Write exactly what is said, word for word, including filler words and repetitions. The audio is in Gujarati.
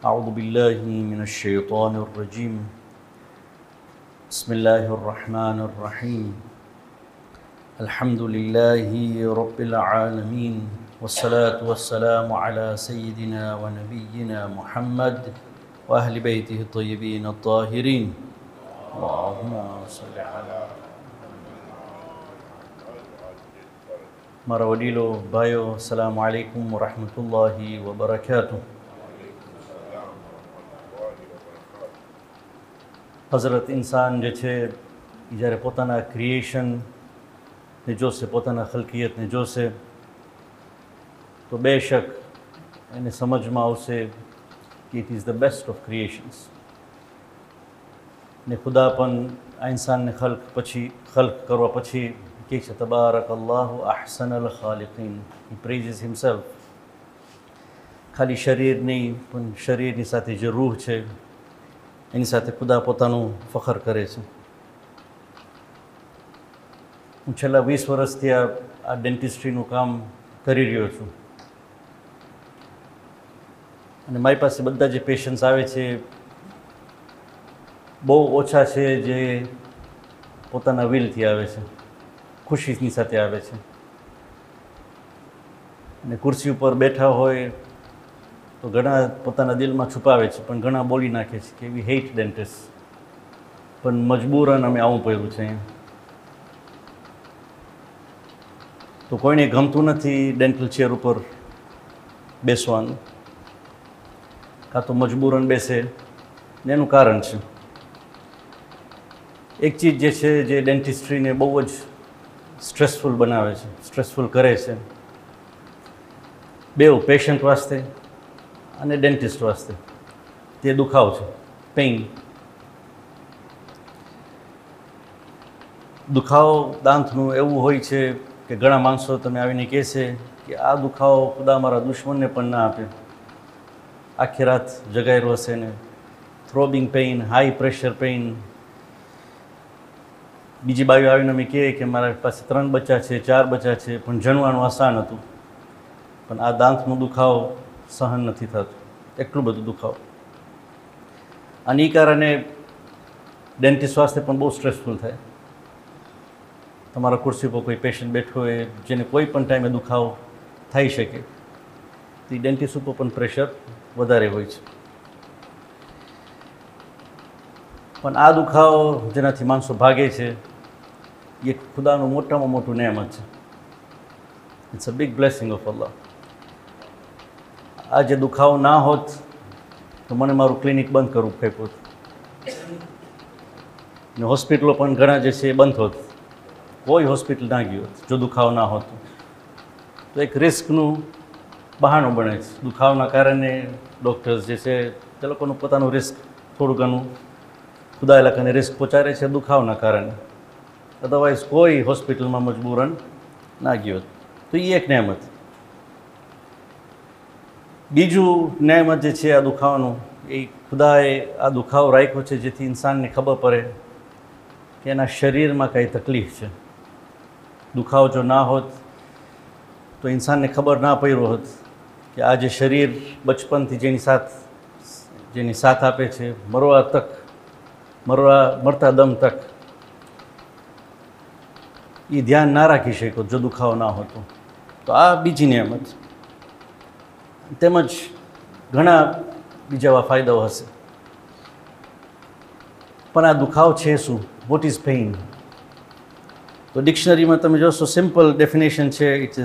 أعوذ بالله من الشيطان الرجيم بسم الله الرحمن الرحيم الحمد لله رب العالمين والصلاة والسلام على سيدنا ونبينا محمد وأهل بيته الطيبين الطاهرين اللهم صل على મારા વડીલો ભાઈઓ અસલામુ અલૈકુમ વરહમતુલ્લાહિ વબરકાતુહ. હઝરત ઇન્સાન જે છે એ જ્યારે પોતાના ક્રિએશનને જોશે, પોતાના ખલકિયતને જોશે તો બેશક એને સમજમાં આવશે કે it is the best of creations. ને ખુદા પણ આ ઇન્સાનને ખલ્ક પછી ખલ્ક કરવા પછી કે છે તબારક અલ્લાહુ અહસન અલ ખાલિકીન. હી પ્રેઝિસ હિમસેલ્ફ. ખાલી શરીર નહીં પણ શરીરની સાથે જે રૂહ છે એની સાથે ખુદા પોતાનું ફખર કરે છે. હું છેલ્લા વીસ વર્ષથી આ આ ડેન્ટિસ્ટ્રીનું કામ કરી રહ્યો છું અને મારી પાસે બધા જે પેશન્ટ્સ આવે છે બહુ ઓછા છે જે પોતાના વિલથી આવે છે, ખુશીની સાથે આવે છે. અને ખુરશી ઉપર બેઠા હોય તો ઘણા પોતાના દિલમાં છુપાવે છે પણ ઘણા બોલી નાખે છે કે વી હેટ ડેન્ટિસ્ટ, પણ મજબૂરન અમે આવવું પડ્યું છે અહીંયા. તો કોઈને ગમતું નથી ડેન્ટલ ચેર ઉપર બેસવાનું, કાં તો મજબૂરન બેસે ને એનું કારણ છે. એક ચીજ જે છે જે ડેન્ટિસ્ટ્રીને બહુ જ સ્ટ્રેસફુલ બનાવે છે, સ્ટ્રેસફુલ કરે છે, બેઉ પેશન્ટ વાસ્તે અને ડેન્ટિસ્ટ વાસ્તે, તે દુખાવ છે, પેઇન. દુખાવો દાંતનું એવું હોય છે કે ઘણા માણસો તમે આવીને કહેશે કે આ દુખાવો ખુદા મારા દુશ્મનને પણ ના આપે, આખી રાત જગાયેલો હશે ને, થ્રોબિંગ પેઇન, હાઈ પ્રેશર પેઇન. બીજી બાજુ આવીને અમે કહીએ કે મારા પાસે ત્રણ બચ્ચા છે, ચાર બચ્ચા છે, પણ જણવાનું આસાન હતું, પણ આ દાંતનો દુખાવો સહન નથી થતું, એટલું બધું દુખાવો. અને એ કારણે ડેન્ટિસ્ટ વાસ્તે પણ બહુ સ્ટ્રેસફુલ થાય. તમારા ખુરશી પર કોઈ પેશન્ટ બેઠો હોય જેને કોઈ પણ ટાઈમે દુખાવો થઈ શકે, તો એ ડેન્ટિસ્ટ ઉપર પણ પ્રેશર વધારે હોય છે. પણ આ દુખાવો જેનાથી માણસો ભાગે છે એ ખુદાનું મોટામાં મોટું નેમત છે. It's a big blessing of અલ્લાહ. આ જે દુખાવો ના હોત તો મને મારું ક્લિનિક બંધ કરવું ફેંકવું ને હોસ્પિટલો પણ ઘણા જે છે એ બંધ હોત, કોઈ હોસ્પિટલ ના ગયું હોત જો દુખાવો ના હોત. તો એક રિસ્કનું બહાનું બને છે. દુખાવાના કારણે ડૉક્ટર્સ જે છે તે લોકોનું પોતાનું રિસ્ક થોડું ઘણું ખુદા ઇલાકાને રિસ્ક પહોંચાડે છે દુખાવના કારણે, અદરવાઇઝ કોઈ હોસ્પિટલમાં મજબૂરન ના ગયો. તો એ એક નેમત. બીજું નેમત જે છે આ દુખાવાનું, એ ખુદાએ આ દુખાવો રાખ્યો છે જેથી ઇન્સાનને ખબર પડે કે એના શરીરમાં કંઈ તકલીફ છે. દુખાવો જો ના હોત તો ઇન્સાનને ખબર ના પડ્યો હોત કે આ જે શરીર બચપનથી જેની સાથ જેની સાથ આપે છે મરવા તક, મરવા મરતા દમ તક, એ ધ્યાન ના રાખી શકો જો દુખાવો ના હોતો. તો આ બીજી નિયમત. તેમજ ઘણા બીજા ફાયદાઓ હશે. પણ આ દુખાવો છે શું? What is pain? તો ડિક્શનરીમાં તમે જોશો સિમ્પલ ડેફિનેશન છે, ઇટ